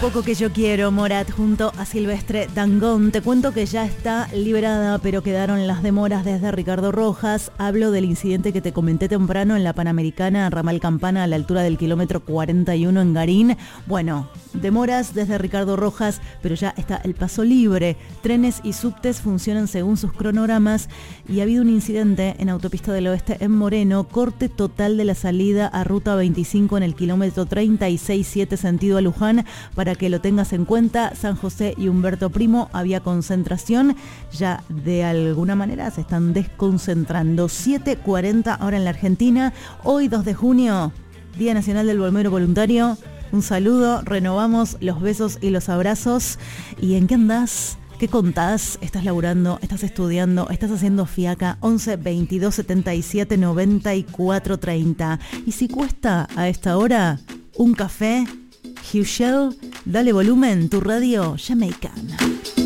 Poco que yo quiero, Morat junto a Silvestre Dangond. Te cuento que ya está liberada, pero quedaron las demoras desde Ricardo Rojas. Hablo del incidente que te comenté temprano en la Panamericana, Ramal Campana, a la altura del kilómetro 41 en Garín. Bueno, demoras desde Ricardo Rojas, pero ya está el paso libre. Trenes y subtes funcionan según sus cronogramas y ha habido un incidente en Autopista del Oeste en Moreno, corte total de la salida a Ruta 25 en el kilómetro 36,7 sentido a Luján. Para que lo tengas en cuenta, San José y Humberto Primo había concentración, ya de alguna manera se están desconcentrando. 7:40 ahora en la Argentina, hoy 2 de junio, Día Nacional del Bombero Voluntario. Un saludo, renovamos los besos y los abrazos. ¿Y en qué andás? ¿Qué contás? ¿Estás laburando? ¿Estás estudiando? ¿Estás haciendo fiaca? 11 22 77 94 30. Y si cuesta a esta hora un café, Hugh Shell, dale volumen, tu radio jamaicana.